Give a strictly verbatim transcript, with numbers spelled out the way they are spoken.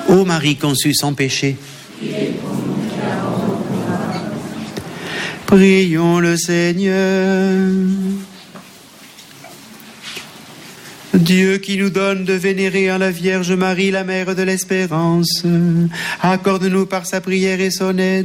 Ô Marie conçue sans péché, prions le Seigneur. Dieu qui nous donne de vénérer en la Vierge Marie, la Mère de l'Espérance, accorde-nous par sa prière et son aide